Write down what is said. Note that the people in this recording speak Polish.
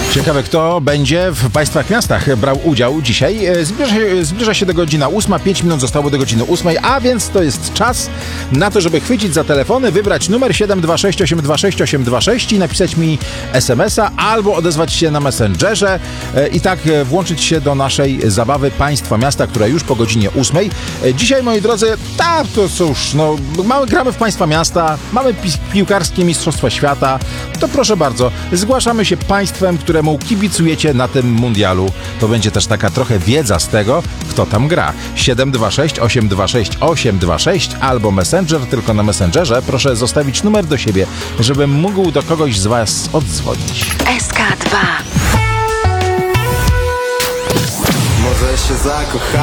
Ciekawe, kto będzie w państwa miastach brał udział dzisiaj. Zbliża się do godzina 8, 5 minut zostało do godziny 8, a więc to jest czas na to, żeby chwycić za telefony, wybrać numer 726 826 826 i napisać mi SMS-a albo odezwać się na Messengerze i tak włączyć się do naszej zabawy Państwa Miasta, która już po godzinie 8. Dzisiaj, moi drodzy, to cóż, gramy w Państwa Miasta, mamy piłkarskie Mistrzostwa Świata, to proszę bardzo, zgłaszamy się państwem, któremu kibicujecie na tym mundialu. To będzie też taka trochę wiedza z tego, kto tam gra. 726 826 826 albo Messenger, tylko na Messengerze proszę zostawić numer do siebie, żebym mógł do kogoś z Was oddzwonić. SK2. Może się zakocha.